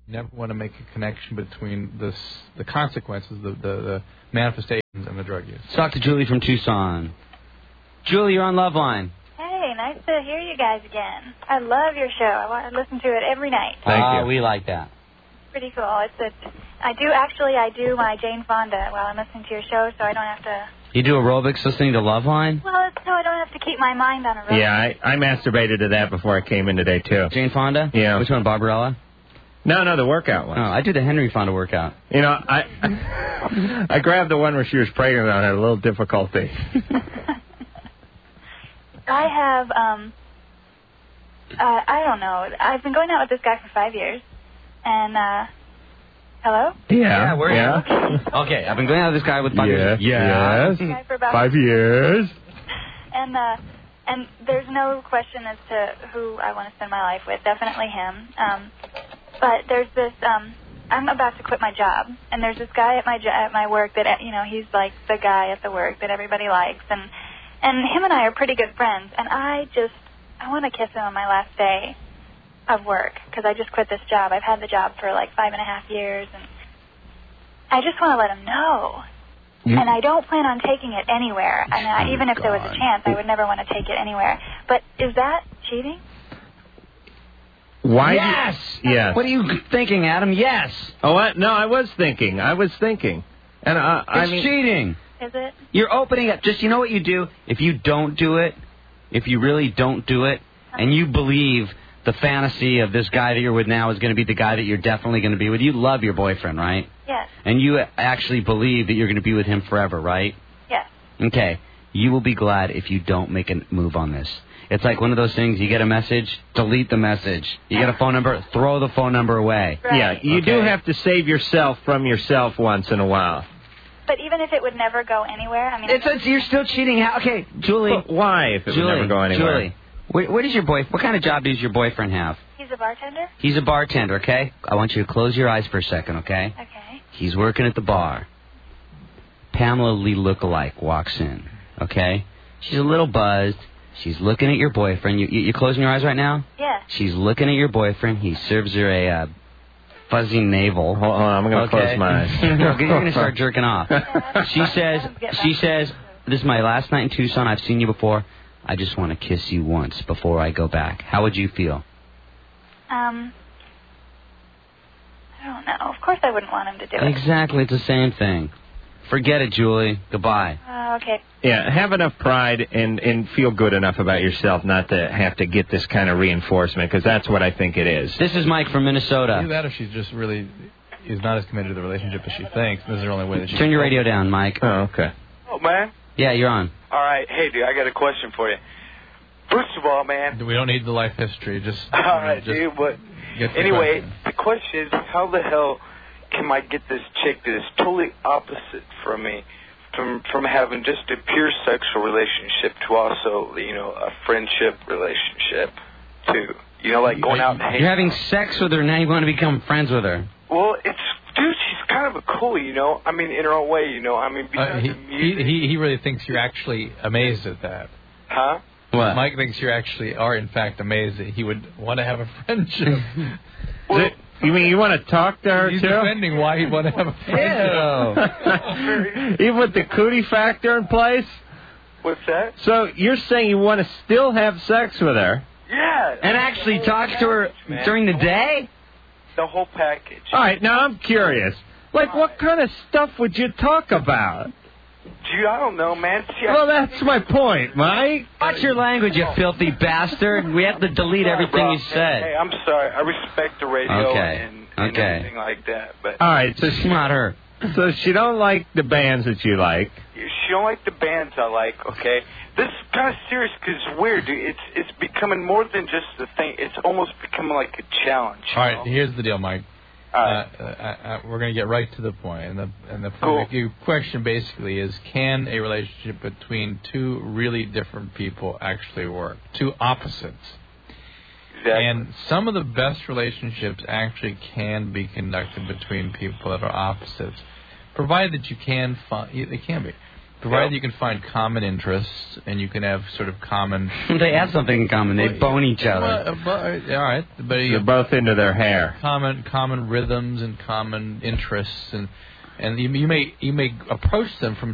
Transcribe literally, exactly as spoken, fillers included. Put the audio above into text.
You never want to make a connection between this, the consequences, the, the, the manifestations, and the drug use. Let's talk to Julie from Tucson. Julie, you're on Loveline. Hey, nice to hear you guys again. I love your show. I want to listen to it every night. Thank uh, you. We like that. Pretty cool. It's a, I do actually. I do my Jane Fonda while I'm listening to your show, so I don't have to. You do aerobics listening to Loveline? Well, it's so I don't have to keep my mind on aerobics. Yeah, I, I masturbated to that before I came in today too. Jane Fonda? Yeah. Which one, Barbarella? No, no, the workout one. Oh, I did the Henry Fonda workout. You know, I I grabbed the one where she was pregnant on. I had a little difficulty. I have, um, uh, I don't know. I've been going out with this guy for five years, and, uh, hello? Yeah, yeah, we're yeah. Okay. okay, I've been going out with this guy with five yes, years. Yeah, yes, for about five years. And, uh, and there's no question as to who I want to spend my life with. Definitely him. Um, but there's this, um, I'm about to quit my job, and there's this guy at my jo- at my work that, you know, he's like the guy at the work that everybody likes, and and him and I are pretty good friends, and I just, I want to kiss him on my last day of work, because I just quit this job. I've had the job for like five and a half years, and I just want to let him know. Mm. And I don't plan on taking it anywhere. I mean, I, even if God. there was a chance, I would never want to take it anywhere. But is that cheating? Why? Yes! You, yes. What are you thinking, Adam? Yes! Oh, what? No, I was thinking. I was thinking. And uh, It's I mean, cheating. Is it? You're opening up. Just, you know what you do? If you don't do it, if you really don't do it, and you believe the fantasy of this guy that you're with now is going to be the guy that you're definitely going to be with, you love your boyfriend, right? Yes. And you actually believe that you're going to be with him forever, right? Yes. Okay. You will be glad if you don't make a move on this. It's like one of those things, you get a message, delete the message. You get a phone number, throw the phone number away. Right. Yeah, you okay. do have to save yourself from yourself once in a while. But even if it would never go anywhere, I mean... It's, it's You're still cheating. How, okay, Julie. But why if it Julie, would never go anywhere? Julie, where, where does your boy, what kind of job does your boyfriend have? He's a bartender? He's a bartender, okay? I want you to close your eyes for a second, okay? Okay. He's working at the bar. Pamela Lee lookalike walks in, okay? She's a little buzzed. She's looking at your boyfriend. You, you, you closing your eyes right now? Yeah. She's looking at your boyfriend. He serves her a uh, fuzzy navel. Hold on, I'm going to okay. close my eyes. You're going to start jerking off. Yeah, She says, she says, this is my last night in Tucson. I've seen you before. I just want to kiss you once before I go back. How would you feel? Um, I don't know. Of course I wouldn't want him to do it. Exactly. It's the same thing. Forget it, Julie. Goodbye. Uh, okay. Yeah, have enough pride and, and feel good enough about yourself not to have to get this kind of reinforcement, because that's what I think it is. This is Mike from Minnesota. Either that or she's just really is not as committed to the relationship as she thinks. This is the only way that she Turn your radio down, Mike. Oh, okay. Oh, man. Yeah, you're on. All right. Hey, dude, I got a question for you. First of all, man. We don't need the life history. Just All you know, right, just dude. But get the anyway, question. the question is, how the hell can I get this chick that is totally opposite from me, from from having just a pure sexual relationship to also, you know, a friendship relationship to, you know, like going out and hanging You're having out. sex with her, now you want to become friends with her. Well, it's, dude, she's kind of a cool, you know. I mean, in her own way, you know. I mean, Uh, besides he, the music. he he really thinks you're actually amazed at that. Huh? What? Mike thinks you actually are, in fact, amazed that he would want to have a friendship. Well, You mean you want to talk to her, He's too? defending why he'd want to have a friendship. Even with the cootie factor in place? what's that? So you're saying you want to still have sex with her? Yeah. And actually talk to her Man. during the day? The whole package. All right, now I'm curious. Like, what kind of stuff would you talk about? Gee, I don't know, man. See, Well, I, that's my point, Mike. Watch your language, you filthy bastard. We have to delete everything bro. you said. Hey, I'm sorry. I respect the radio Okay. and, and Okay. everything like that, but All right, so she, Not her. so she don't like the bands that you like. she don't like the bands I like. Okay, this is kind of serious because it's weird, dude. It's it's becoming more than just a thing. It's almost becoming like a challenge. All right, here's the deal, Mike. All right. Uh, uh, uh, we're going to get right to the point, and the and the Cool. your question basically is: can a relationship between two really different people actually work? Two opposites. Exactly. And some of the best relationships actually can be conducted between people that are opposites, provided that you can find. They can be, provided Yeah. you can find common interests and you can have sort of common. They have something in common. They bone each other. Well, but, all right, but They're you both into their hair. common common rhythms and common interests, and and you, you may you may approach them from